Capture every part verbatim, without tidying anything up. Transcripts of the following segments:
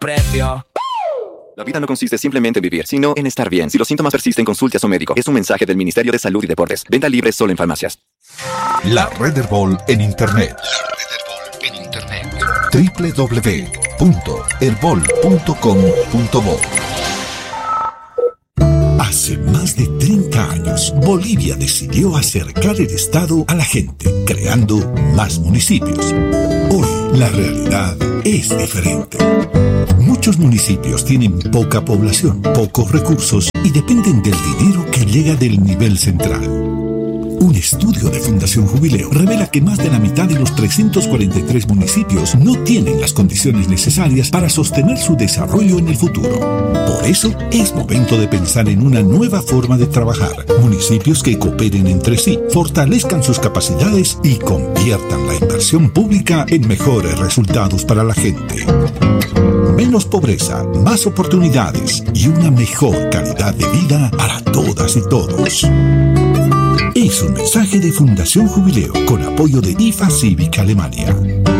precio. La vida no consiste simplemente en vivir, sino en estar bien. Si los síntomas persisten, consulte a su médico. Es un mensaje del Ministerio de Salud y Deportes. Venta libre solo en farmacias. La Red Herbol en Internet. La Red Herbol en Internet. doble u doble u doble u punto herbol punto com punto bo. Hace más de treinta años, Bolivia decidió acercar el Estado a la gente, creando más municipios. Hoy, la realidad es diferente. Muchos municipios tienen poca población, pocos recursos y dependen del dinero que llega del nivel central. Un estudio de Fundación Jubileo revela que más de la mitad de los trescientos cuarenta y tres municipios no tienen las condiciones necesarias para sostener su desarrollo en el futuro. Por eso, es momento de pensar en una nueva forma de trabajar. Municipios que cooperen entre sí, fortalezcan sus capacidades y conviertan la inversión pública en mejores resultados para la gente. Menos pobreza, más oportunidades y una mejor calidad de vida para todas y todos. Es un mensaje de Fundación Jubileo con apoyo de I F A Cívica Alemania.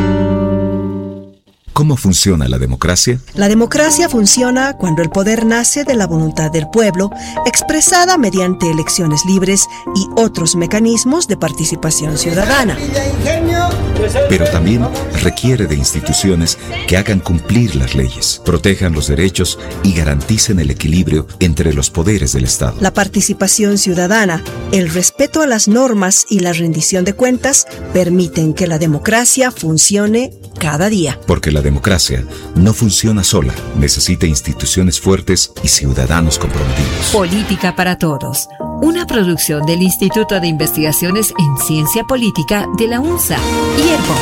¿Cómo funciona la democracia? La democracia funciona cuando el poder nace de la voluntad del pueblo, expresada mediante elecciones libres y otros mecanismos de participación ciudadana. Pero también requiere de instituciones que hagan cumplir las leyes, protejan los derechos y garanticen el equilibrio entre los poderes del Estado. La participación ciudadana, el respeto a las normas y la rendición de cuentas permiten que la democracia funcione cada día. Porque la democracia no funciona sola, necesita instituciones fuertes y ciudadanos comprometidos. Política para Todos, una producción del Instituto de Investigaciones en Ciencia Política de la UNSA y Herbol.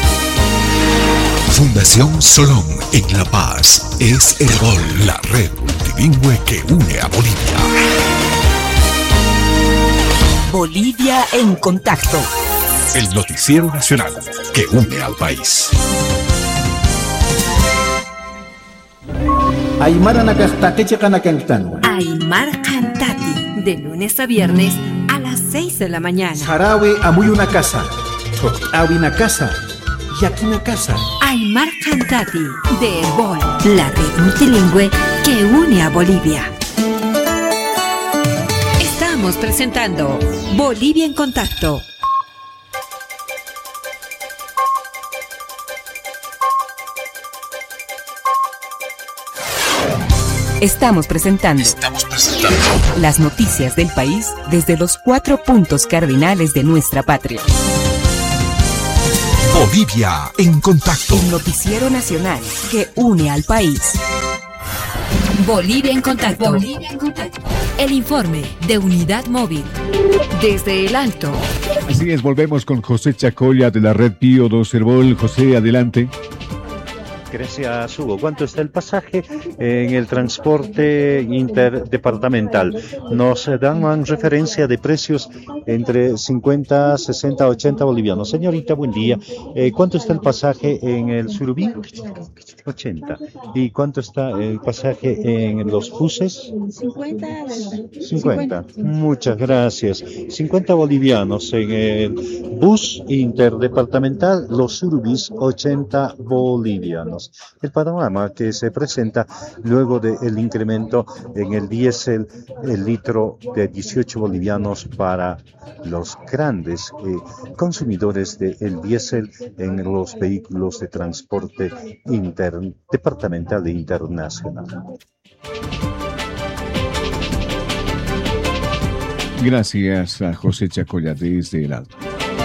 Fundación Solón en La Paz es Herbol, la red multilingüe que une a Bolivia. Bolivia en contacto. El noticiero nacional que une al país. Aymara Nakastateche Kanakentano. Aymar Cantati, de lunes a viernes a las seis de la mañana. Sarawe Amuy una casa. Awi una casa. Y aquí una casa. Aymar Cantati, de Herbol, la red multilingüe que une a Bolivia. Estamos presentando Bolivia en contacto. Estamos presentando, Estamos presentando las noticias del país desde los cuatro puntos cardinales de nuestra patria. Bolivia en contacto. El noticiero nacional que une al país. Bolivia en contacto. Bolivia en contacto. El informe de Unidad Móvil. Desde el Alto. Así es, volvemos con José Chacoya de la red Pío dos Herbol. José, adelante. Gracias, Hugo. ¿Cuánto está el pasaje en el transporte interdepartamental? Nos dan una referencia de precios entre cincuenta, sesenta, ochenta bolivianos. Señorita, buen día. Eh, ¿Cuánto está el pasaje en el Surubí? ochenta. ¿Y cuánto está el pasaje en los buses? cincuenta. cincuenta. Muchas gracias. cincuenta bolivianos en el bus interdepartamental, los Surubís, ochenta bolivianos. El panorama que se presenta luego del incremento en el diésel, el litro de dieciocho bolivianos para los grandes eh, consumidores del diésel en los vehículos de transporte interdepartamental e internacional. Gracias a José Chacoya desde el Alto.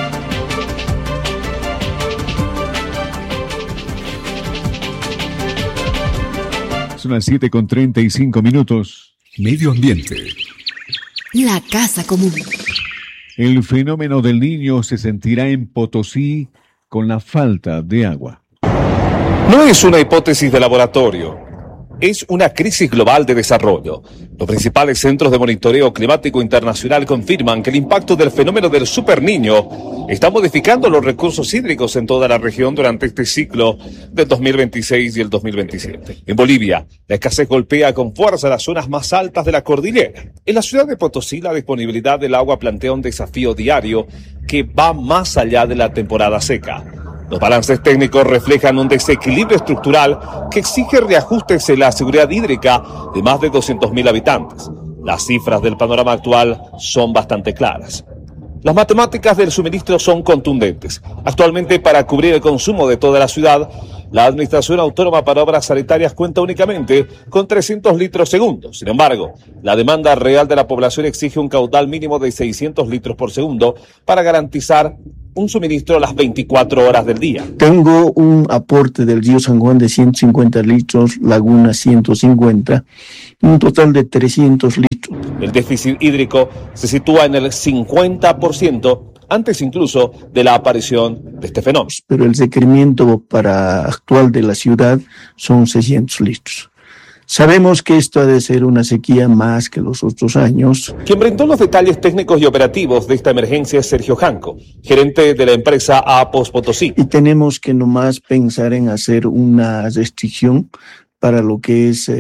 Son las siete con treinta y cinco minutos. Medio ambiente. La casa común. El fenómeno del Niño se sentirá en Potosí con la falta de agua. No es una hipótesis de laboratorio, es una crisis global de desarrollo. Los principales centros de monitoreo climático internacional confirman que el impacto del fenómeno del superniño está modificando los recursos hídricos en toda la región durante este ciclo del dos mil veintiséis y el dos mil veintisiete. En Bolivia, la escasez golpea con fuerza las zonas más altas de la cordillera. En la ciudad de Potosí, la disponibilidad del agua plantea un desafío diario que va más allá de la temporada seca. Los balances técnicos reflejan un desequilibrio estructural que exige reajustes en la seguridad hídrica de más de doscientos mil habitantes. Las cifras del panorama actual son bastante claras. Las matemáticas del suministro son contundentes. Actualmente, para cubrir el consumo de toda la ciudad, la Administración Autónoma para Obras Sanitarias cuenta únicamente con trescientos litros segundo. Sin embargo, la demanda real de la población exige un caudal mínimo de seiscientos litros por segundo para garantizar un suministro las veinticuatro horas del día. Tengo un aporte del río San Juan de ciento cincuenta litros, Laguna ciento cincuenta, un total de trescientos litros. El déficit hídrico se sitúa en el cincuenta por ciento, antes incluso de la aparición de este fenómeno. Pero el requerimiento para actual de la ciudad son seiscientos litros. Sabemos que esto ha de ser una sequía más que los otros años. Quien brindó los detalles técnicos y operativos de esta emergencia es Sergio Janco, gerente de la empresa Apos Potosí. Y tenemos que nomás pensar en hacer una restricción para lo que es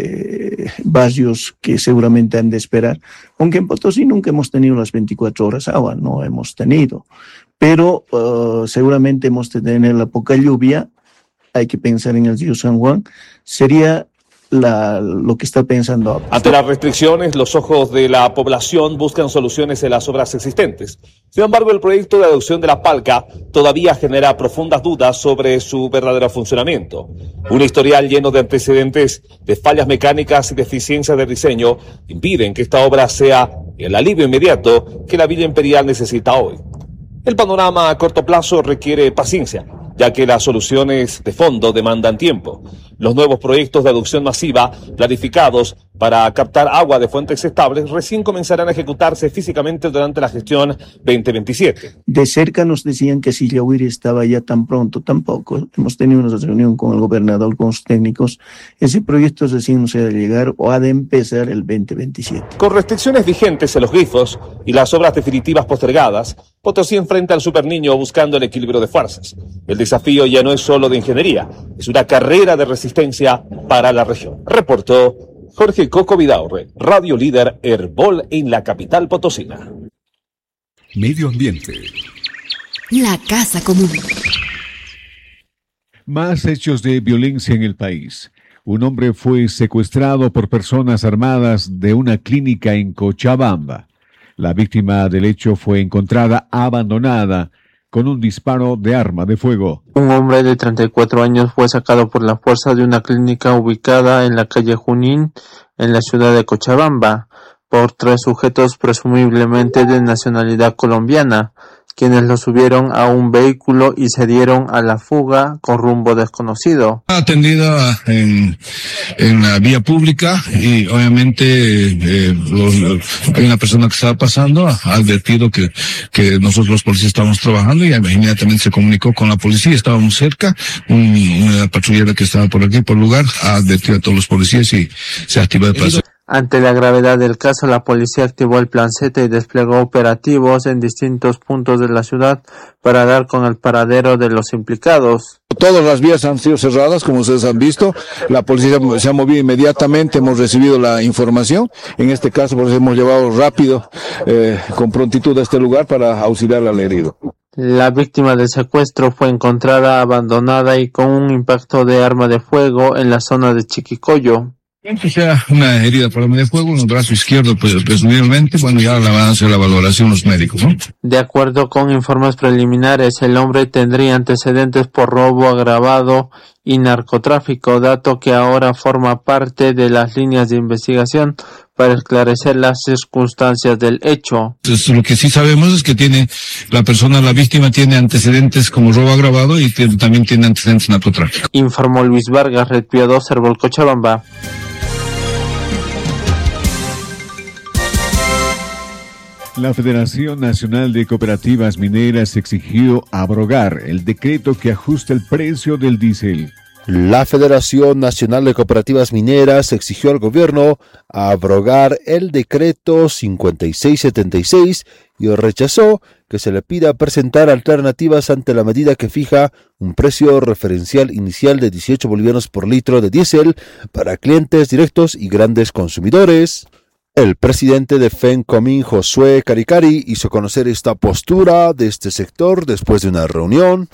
eh, barrios que seguramente han de esperar. Aunque en Potosí nunca hemos tenido las veinticuatro horas agua, no hemos tenido. Pero uh, seguramente hemos de tener la poca lluvia. Hay que pensar en el río San Juan. Sería La, lo que está pensando. Ante las restricciones, los ojos de la población buscan soluciones en las obras existentes. Sin embargo, el proyecto de adopción de la Palca todavía genera profundas dudas sobre su verdadero funcionamiento. Un historial lleno de antecedentes de fallas mecánicas y deficiencias de diseño impiden que esta obra sea el alivio inmediato que la Villa Imperial necesita hoy. El panorama a corto plazo requiere paciencia, ya que las soluciones de fondo demandan tiempo. Los nuevos proyectos de adopción masiva, planificados para captar agua de fuentes estables, recién comenzarán a ejecutarse físicamente durante la gestión veinte veintisiete. De cerca nos decían que si Yahuiri estaba ya tan pronto, tampoco. Hemos tenido una reunión con el gobernador, con los técnicos. Ese proyecto recién no se ha de llegar o ha de empezar el veinte veintisiete. Con restricciones vigentes en los grifos y las obras definitivas postergadas, Potosí enfrenta al Superniño buscando el equilibrio de fuerzas. El desafío ya no es solo de ingeniería, es una carrera de resistencia para la región. Reportó Jorge Coco Vidaurre, Radio Líder Herbol en la capital potosina. Medio ambiente. La casa común. Más hechos de violencia en el país. Un hombre fue secuestrado por personas armadas de una clínica en Cochabamba. La víctima del hecho fue encontrada abandonada con un disparo de arma de fuego. Un hombre de treinta y cuatro años fue sacado por la fuerza de una clínica ubicada en la calle Junín, en la ciudad de Cochabamba, por tres sujetos presumiblemente de nacionalidad colombiana, quienes lo subieron a un vehículo y se dieron a la fuga con rumbo desconocido. Atendida en, en la vía pública y obviamente eh, los, hay una persona que estaba pasando, ha advertido que, que nosotros los policías estábamos trabajando y inmediatamente se comunicó con la policía, estábamos cerca, un, una patrullera que estaba por aquí, por el lugar, ha advertido a todos los policías y se activó el proceso. Ante la gravedad del caso, la policía activó el Plan Z y desplegó operativos en distintos puntos de la ciudad para dar con el paradero de los implicados. Todas las vías han sido cerradas, como ustedes han visto. La policía se ha movido inmediatamente, hemos recibido la información. En este caso, pues hemos llevado rápido, eh, con prontitud a este lugar para auxiliar al herido. La víctima del secuestro fue encontrada abandonada y con un impacto de arma de fuego en la zona de Chiquicoyo. Que sea una herida por arma de fuego en el brazo izquierdo, pues, presumiblemente, bueno, ya la van a hacer la valoración los médicos, ¿no? De acuerdo con informes preliminares, el hombre tendría antecedentes por robo agravado y narcotráfico, dato que ahora forma parte de las líneas de investigación para esclarecer las circunstancias del hecho. Entonces, lo que sí sabemos es que tiene, la persona, la víctima tiene antecedentes como robo agravado y tiene, también tiene antecedentes narcotráfico. Informó Luis Vargas, Red Pío dos, Herbol Cochabamba. La Federación Nacional de Cooperativas Mineras exigió abrogar el decreto que ajusta el precio del diésel. La Federación Nacional de Cooperativas Mineras exigió al gobierno abrogar el decreto cincuenta y seis setenta y seis y rechazó que se le pida presentar alternativas ante la medida que fija un precio referencial inicial de dieciocho bolivianos por litro de diésel para clientes directos y grandes consumidores. El presidente de FENCOMIN, Josué Caricari, hizo conocer esta postura de este sector después de una reunión.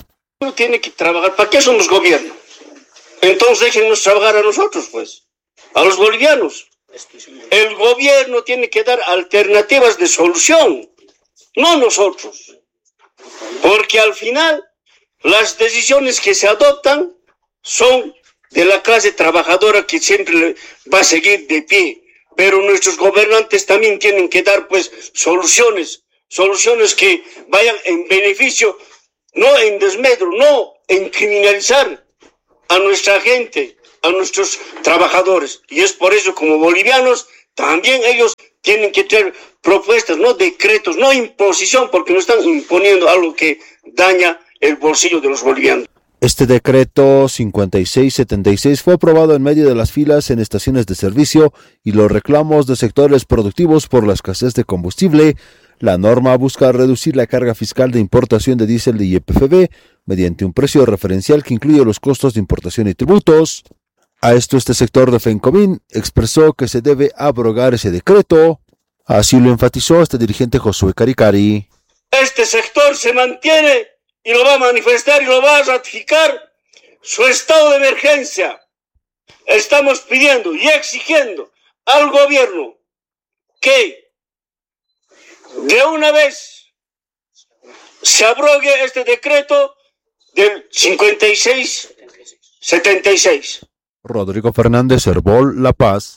Uno tiene que trabajar. ¿Para qué somos gobierno? Entonces déjennos trabajar a nosotros, pues, a los bolivianos. El gobierno tiene que dar alternativas de solución, no nosotros. Porque al final las decisiones que se adoptan son de la clase trabajadora que siempre va a seguir de pie. Pero nuestros gobernantes también tienen que dar pues soluciones, soluciones que vayan en beneficio, no en desmedro, no en criminalizar a nuestra gente, a nuestros trabajadores. Y es por eso como bolivianos también ellos tienen que tener propuestas, no decretos, no imposición, porque no están imponiendo algo que daña el bolsillo de los bolivianos. Este decreto cincuenta y seis setenta y seis fue aprobado en medio de las filas en estaciones de servicio y los reclamos de sectores productivos por la escasez de combustible. La norma busca reducir la carga fiscal de importación de diésel de Y P F B mediante un precio referencial que incluye los costos de importación y tributos. A esto este sector de FENCOMIN expresó que se debe abrogar ese decreto. Así lo enfatizó este dirigente Josué Caricari. Este sector se mantiene y lo va a manifestar y lo va a ratificar su estado de emergencia. Estamos pidiendo y exigiendo al gobierno que de una vez se abrogue este decreto del cincuenta y seis setenta y seis. Rodrigo Fernández, Herbol, La Paz.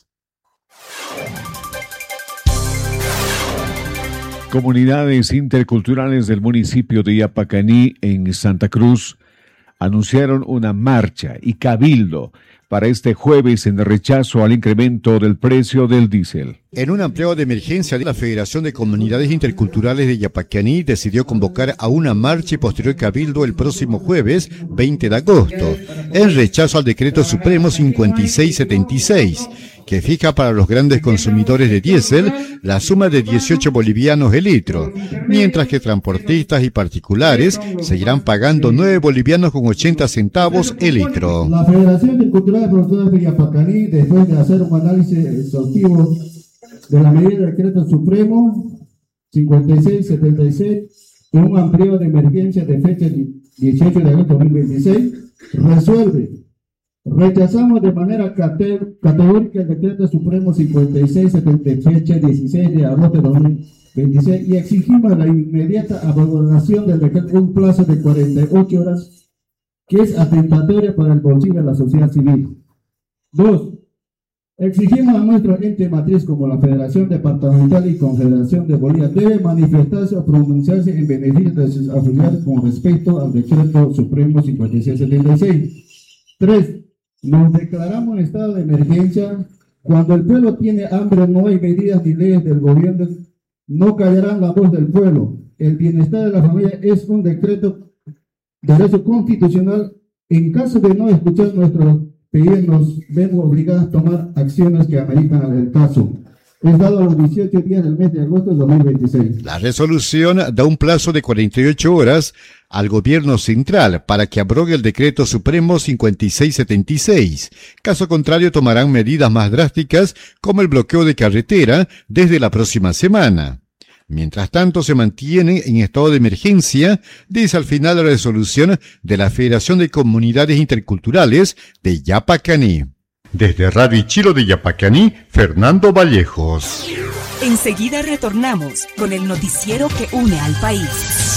Comunidades interculturales del municipio de Yapacaní, en Santa Cruz, anunciaron una marcha y cabildo para este jueves en rechazo al incremento del precio del diésel. En un ampliado de emergencia, la Federación de Comunidades Interculturales de Yapacaní decidió convocar a una marcha y posterior cabildo el próximo jueves veinte de agosto, en rechazo al decreto supremo cincuenta y seis setenta y seis, que fija para los grandes consumidores de diésel la suma de dieciocho bolivianos el litro, mientras que transportistas y particulares seguirán pagando nueve bolivianos con ochenta centavos el litro. La Federación Intercultural de Productores de Yapacaní, después de hacer un análisis exhaustivo de la medida del decreto supremo cincuenta y seis setenta y seis, con un amplio de emergencia de fecha dieciocho de agosto de dos mil veintiséis, resuelve: rechazamos de manera categórica el decreto supremo cincuenta y seis setenta y seis, fecha dieciséis de agosto de dos mil veintiséis, y exigimos la inmediata abrogación del decreto en un plazo de cuarenta y ocho horas, que es atentatoria para el bolsillo de la sociedad civil. Dos, exigimos a nuestro ente matriz como la Federación Departamental y Confederación de Bolivia debe manifestarse o pronunciarse en beneficio de sus afiliados con respecto al decreto supremo cincuenta y seis setenta y seis. Tres, nos declaramos en estado de emergencia. Cuando el pueblo tiene hambre, no hay medidas ni leyes del gobierno, no callarán la voz del pueblo. El bienestar de la familia es un decreto de derecho constitucional. En caso de no escuchar nuestros pedidos, nos vemos obligados a tomar acciones que ameritan el caso. Es dado a los dieciocho días del mes de agosto de dos mil veintiséis. La resolución da un plazo de cuarenta y ocho horas al gobierno central para que abrogue el decreto supremo cincuenta y seis setenta y seis. Caso contrario, tomarán medidas más drásticas como el bloqueo de carretera desde la próxima semana. Mientras tanto, se mantienen en estado de emergencia, dice al final la resolución de la Federación de Comunidades Interculturales de Yapacaní. Desde Radio Ichiro de Yapacaní, Fernando Vallejos. Enseguida retornamos con el noticiero que une al país.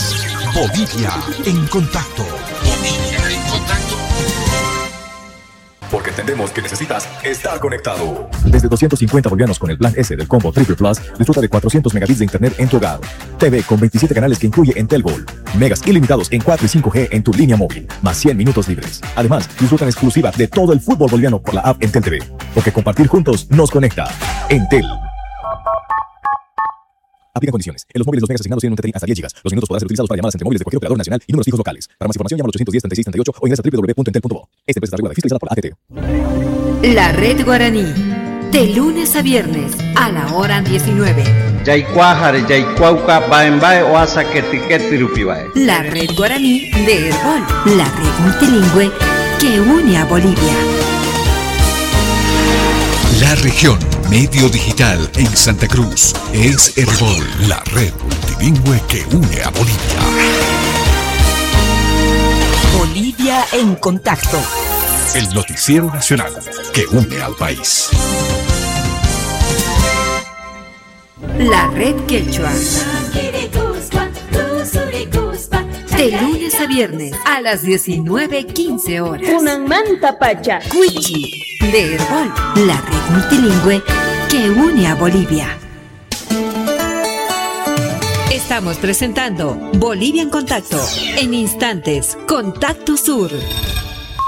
Bolivia en contacto. Bolivia en contacto. Porque entendemos que necesitas estar conectado. Desde doscientos cincuenta bolivianos con el plan S del combo Triple Plus, disfruta de cuatrocientos megabits de internet en tu hogar. T V con veintisiete canales que incluye Entelgol. Megas ilimitados en cuatro y cinco G en tu línea móvil, más cien minutos libres. Además, disfruta en exclusiva de todo el fútbol boliviano por la app Entel T V. Porque compartir juntos nos conecta. Entel. Aplica condiciones. En los móviles los megas asignados tienen un T T I hasta diez gigas. Los minutos podrán ser utilizados para llamadas entre móviles de cualquier operador nacional y números fijos locales. Para más información llama al ochocientos diez, treinta y seis, treinta y ocho o ingresa a doble u doble u doble u punto entel punto bo. Esta empresa está regulada y fiscalizada por la A T T. La Red Guaraní. De lunes a viernes a la hora diecinueve. La Red Guaraní de Herbol. La red multilingüe que une a Bolivia. La región medio digital en Santa Cruz es Herbol, la red multilingüe que une a Bolivia. Bolivia en contacto. El noticiero nacional que une al país. La Red Quechua. De lunes a viernes a las diecinueve quince horas. Manta Pacha. Cuichi de Herbol. La red multilingüe que une a Bolivia. Estamos presentando Bolivia en Contacto. En instantes, Contacto Sur.